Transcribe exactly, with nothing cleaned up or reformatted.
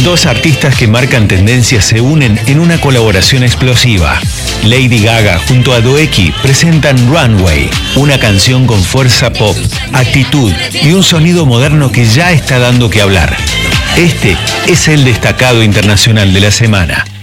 Dos artistas que marcan tendencias se unen en una colaboración explosiva. Lady Gaga junto a Dhoeki presentan Runway, una canción con fuerza pop, actitud y un sonido moderno que ya está dando que hablar. Este es el destacado internacional de la semana.